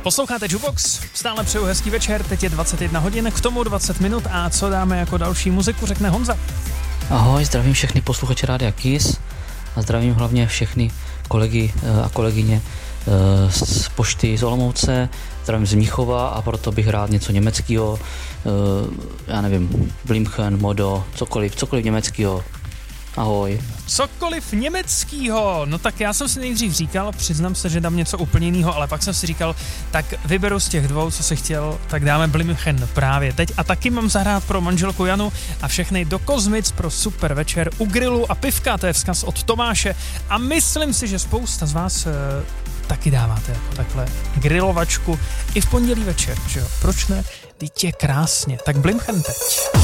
Posloucháte Jukebox, stále přeju hezký večer, teď je 21 hodin, k tomu 20 minut a co dáme jako další muziku, řekne Honza. Ahoj, zdravím všechny posluchače Rádia Kiss a zdravím hlavně všechny kolegy a kolegyně z pošty z Olomouce, zdravím z Mnichova a proto bych rád něco německého, já nevím, Blimchen, Modo, cokoliv německého. Ahoj. Cokoliv německýho, no tak já jsem si nejdřív říkal, přiznám se, že dám něco úplně jiného, ale pak jsem si říkal, tak vyberu z těch dvou, co si chtěl, tak dáme Blimchen právě teď a taky mám zahrát pro manželku Janu a všechny do Kozmic pro super večer u grilu a pivka, to je vzkaz od Tomáše a myslím si, že spousta z vás taky dáváte jako takhle grilovačku i v pondělí večer, že jo, proč ne, teď je krásně, tak Blimchen teď.